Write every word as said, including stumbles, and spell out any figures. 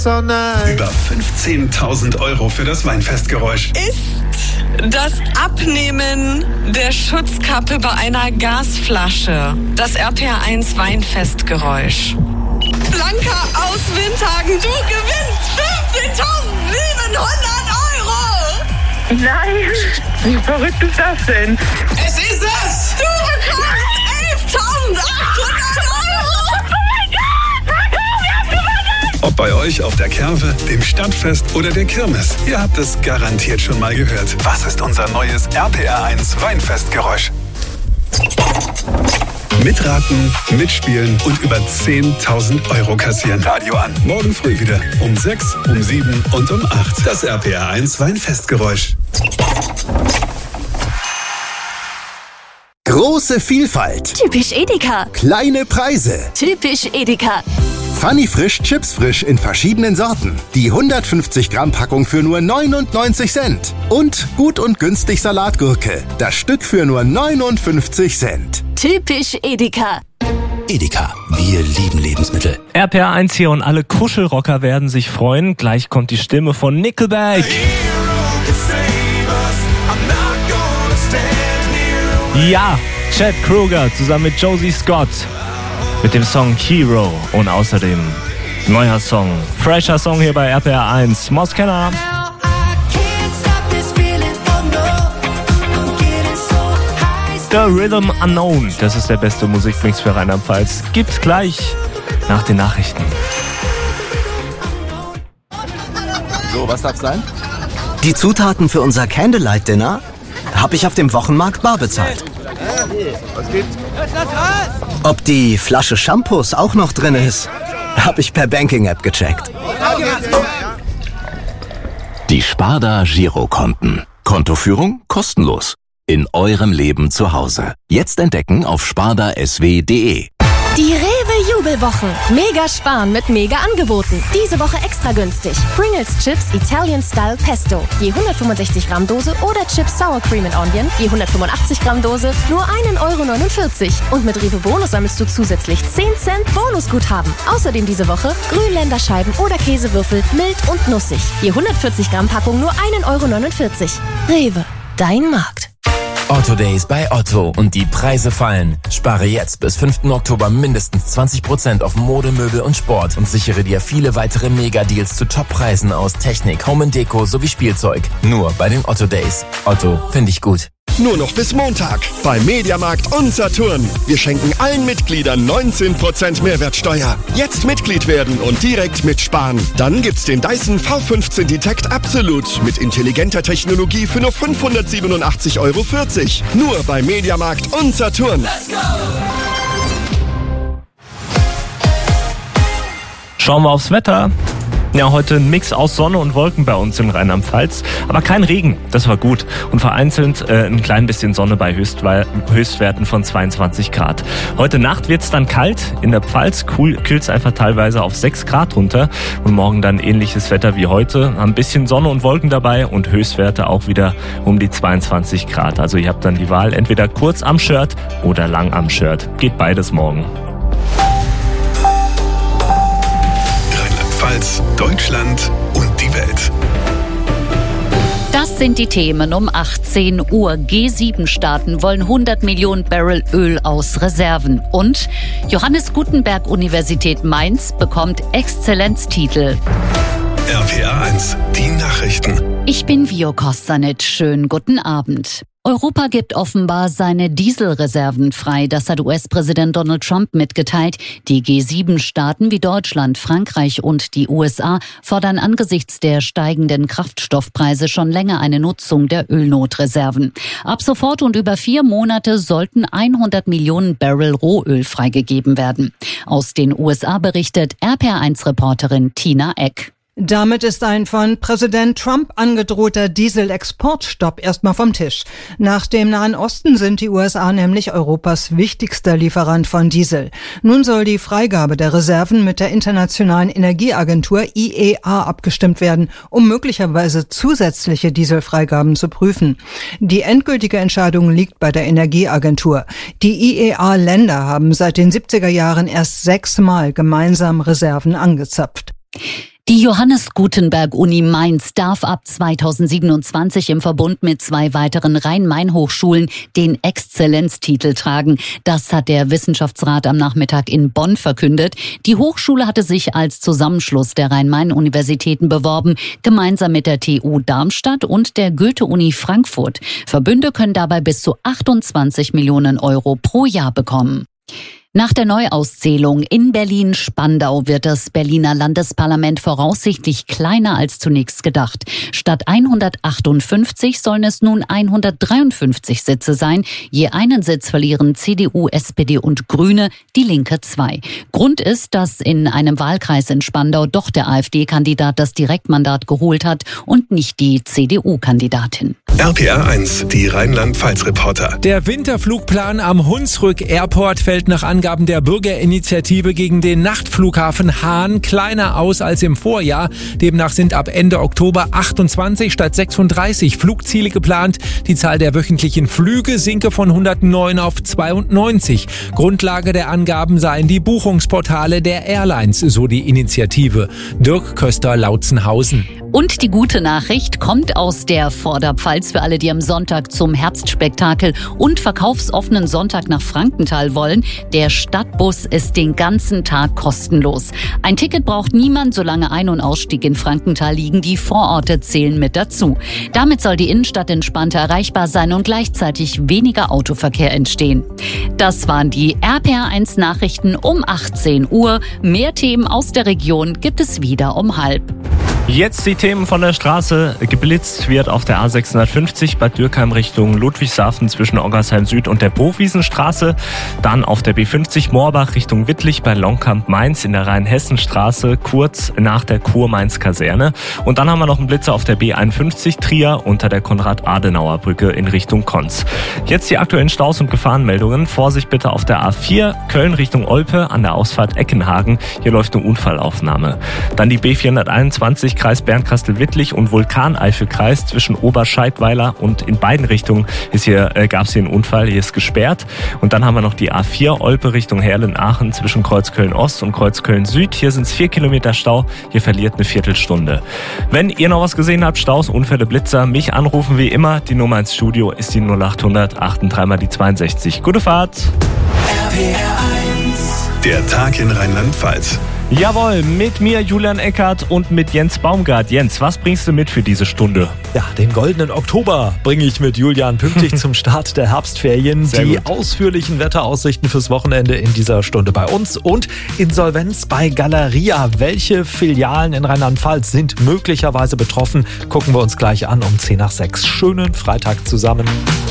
So nice. Über fünfzehntausend Euro für das Weinfestgeräusch. Ist das Abnehmen der Schutzkappe bei einer Gasflasche das R P R eins Weinfestgeräusch? Blanca aus Windhagen, du gewinnst fünfzehntausendsiebenhundert Euro! Nein, wie verrückt ist das denn? Es ist es! Du bekommst elftausendachthundert Euro! Oh mein Gott! Wir haben gewonnen! Ob bei euch auf der Kerwe, dem Stadtfest oder der Kirmes, ihr habt es garantiert schon mal gehört. Was ist unser neues R P R eins Weinfestgeräusch? Mitraten, mitspielen und über zehntausend Euro kassieren. Radio an. Morgen früh wieder um sechs, um sieben und um acht. Das R P R eins Weinfestgeräusch. Große Vielfalt. Typisch Edeka. Kleine Preise. Typisch Edeka. Funny Frisch Chips Frisch in verschiedenen Sorten. Die hundertfünfzig Gramm Packung für nur neunundneunzig Cent. Und gut und günstig Salatgurke. Das Stück für nur neunundfünfzig Cent. Typisch Edeka. Edeka, wir lieben Lebensmittel. R P R eins hier und alle Kuschelrocker werden sich freuen. Gleich kommt die Stimme von Nickelback. Ja, Chad Kroeger zusammen mit Josie Scott mit dem Song Hero und außerdem neuer Song, fresher Song hier bei R P R eins. Moskena. The Rhythm Unknown, das ist der beste Musikmix für Rheinland-Pfalz. Gibt's gleich nach den Nachrichten. So, was darf's sein? Die Zutaten für unser Candlelight-Dinner habe ich auf dem Wochenmarkt bar bezahlt. Was gibt's? Ob die Flasche Shampoos auch noch drin ist, habe ich per Banking-App gecheckt. Die Sparda Girokonten. Kontoführung kostenlos. In eurem Leben zu Hause. Jetzt entdecken auf sparda s w punkt d e. Die Rewe-Jubelwochen. Mega sparen mit mega Angeboten. Diese Woche extra günstig. Pringles Chips Italian Style Pesto. Je hundertfünfundsechzig Gramm Dose oder Chips Sour Cream and Onion. Je hundertfünfundachtzig Gramm Dose. Nur ein Euro neunundvierzig. Und mit Rewe Bonus sammelst du zusätzlich zehn Cent Bonusguthaben. Außerdem diese Woche Grünländerscheiben oder Käsewürfel mild und nussig. Je hundertvierzig Gramm Packung nur ein Euro neunundvierzig. Rewe, dein Markt. Otto Days bei Otto und die Preise fallen. Spare jetzt bis fünften Oktober mindestens zwanzig Prozent auf Mode, Möbel und Sport und sichere dir viele weitere Mega-Deals zu Top-Preisen aus Technik, Home and Deko sowie Spielzeug. Nur bei den Otto Days. Otto, finde ich gut. Nur noch bis Montag bei Mediamarkt und Saturn. Wir schenken allen Mitgliedern neunzehn Prozent Mehrwertsteuer. Jetzt Mitglied werden und direkt mitsparen. Dann gibt's den Dyson V fünfzehn Detect Absolute mit intelligenter Technologie für nur fünfhundertsiebenundachtzig Euro vierzig. Nur bei Mediamarkt und Saturn. Let's go! Schauen wir aufs Wetter. Ja, heute ein Mix aus Sonne und Wolken bei uns in Rheinland-Pfalz, aber kein Regen, das war gut. Und vereinzelt äh, ein klein bisschen Sonne bei Höchstwe- Höchstwerten von zweiundzwanzig Grad. Heute Nacht wird's dann kalt, in der Pfalz kühl, kühlt's einfach teilweise auf sechs Grad runter. Und morgen dann ähnliches Wetter wie heute, ein bisschen Sonne und Wolken dabei und Höchstwerte auch wieder um die zweiundzwanzig Grad. Also ihr habt dann die Wahl, entweder kurz am Shirt oder lang am Shirt. Geht beides morgen. Deutschland und die Welt. Das sind die Themen um achtzehn Uhr. G sieben Staaten wollen hundert Millionen Barrel Öl aus Reserven. Und Johannes Gutenberg Universität Mainz bekommt Exzellenztitel. R P R eins, die Nachrichten. Ich bin Vio Kostanic. Schönen guten Abend. Europa gibt offenbar seine Dieselreserven frei. Das hat U S-Präsident Donald Trump mitgeteilt. Die G sieben Staaten wie Deutschland, Frankreich und die U S A fordern angesichts der steigenden Kraftstoffpreise schon länger eine Nutzung der Ölnotreserven. Ab sofort und über vier Monate sollten hundert Millionen Barrel Rohöl freigegeben werden. Aus den U S A berichtet R P R eins Reporterin Tina Eck. Damit ist ein von Präsident Trump angedrohter Dieselexportstopp erstmal vom Tisch. Nach dem Nahen Osten sind die U S A nämlich Europas wichtigster Lieferant von Diesel. Nun soll die Freigabe der Reserven mit der Internationalen Energieagentur I E A abgestimmt werden, um möglicherweise zusätzliche Dieselfreigaben zu prüfen. Die endgültige Entscheidung liegt bei der Energieagentur. Die I E A-Länder haben seit den siebziger Jahren erst sechsmal gemeinsam Reserven angezapft. Die Johannes Gutenberg Uni Mainz darf ab zweitausendsiebenundzwanzig im Verbund mit zwei weiteren Rhein-Main-Hochschulen den Exzellenztitel tragen. Das hat der Wissenschaftsrat am Nachmittag in Bonn verkündet. Die Hochschule hatte sich als Zusammenschluss der Rhein-Main-Universitäten beworben, gemeinsam mit der T U Darmstadt und der Goethe-Uni Frankfurt. Verbünde können dabei bis zu achtundzwanzig Millionen Euro pro Jahr bekommen. Nach der Neuauszählung in Berlin-Spandau wird das Berliner Landesparlament voraussichtlich kleiner als zunächst gedacht. Statt hundertachtundfünfzig sollen es nun hundertdreiundfünfzig Sitze sein. Je einen Sitz verlieren C D U, S P D und Grüne, die Linke zwei. Grund ist, dass in einem Wahlkreis in Spandau doch der AfD-Kandidat das Direktmandat geholt hat und nicht die C D U-Kandidatin. R P R eins, die Rheinland-Pfalz-Reporter. Der Winterflugplan am Hunsrück Airport fällt nach Angaben der Bürgerinitiative gegen den Nachtflughafen Hahn kleiner aus als im Vorjahr. Demnach sind ab Ende Oktober achtundzwanzig statt sechsunddreißig Flugziele geplant. Die Zahl der wöchentlichen Flüge sinke von hundertneun auf zweiundneunzig. Grundlage der Angaben seien die Buchungsportale der Airlines, so die Initiative. Dirk Köster-Lautzenhausen. Und die gute Nachricht kommt aus der Vorderpfalz für alle, die am Sonntag zum Herbstspektakel und verkaufsoffenen Sonntag nach Frankenthal wollen. Der Stadtbus ist den ganzen Tag kostenlos. Ein Ticket braucht niemand, solange Ein- und Ausstieg in Frankenthal liegen. Die Vororte zählen mit dazu. Damit soll die Innenstadt entspannter erreichbar sein und gleichzeitig weniger Autoverkehr entstehen. Das waren die R P R eins Nachrichten um achtzehn Uhr. Mehr Themen aus der Region gibt es wieder um halb. Jetzt die Themen von der Straße. Geblitzt wird auf der A sechshundertfünfzig bei Dürkheim Richtung Ludwigshafen zwischen Oggersheim Süd und der Burgwiesenstraße. Dann auf der B fünfzig Moorbach Richtung Wittlich bei Longkamp Mainz in der Rheinhessenstraße, kurz nach der Kur-Mainz-Kaserne. Und dann haben wir noch einen Blitzer auf der B einundfünfzig Trier unter der Konrad-Adenauer-Brücke in Richtung Konz. Jetzt die aktuellen Staus und Gefahrenmeldungen. Vorsicht bitte auf der A vier Köln Richtung Olpe an der Ausfahrt Eckenhagen. Hier läuft eine Unfallaufnahme. Dann die B vierhunderteinundzwanzig Kreis Bernkastel-Wittlich und Vulkaneifelkreis zwischen Oberscheidweiler und in beiden Richtungen ist hier, äh, gab es hier einen Unfall, hier ist gesperrt. Und dann haben wir noch die A vier Olpe Richtung Herlen-Aachen zwischen Kreuzköln-Ost und Kreuzköln-Süd. Hier sind es vier Kilometer Stau, hier verliert eine Viertelstunde. Wenn ihr noch was gesehen habt, Staus, Unfälle, Blitzer, mich anrufen wie immer. Die Nummer ins Studio ist die null achthundert achtunddreißig mal die zweiundsechzig. Gute Fahrt! R P R eins. Der Tag in Rheinland-Pfalz. Jawohl, mit mir Julian Eckert und mit Jens Baumgart. Jens, was bringst du mit für diese Stunde? Ja, den goldenen Oktober bringe ich mit Julian pünktlich zum Start der Herbstferien. Sehr Die gut. Ausführlichen Wetteraussichten fürs Wochenende in dieser Stunde bei uns und Insolvenz bei Galeria. Welche Filialen in Rheinland-Pfalz sind möglicherweise betroffen? Gucken wir uns gleich an um zehn nach sechs. Schönen Freitag zusammen.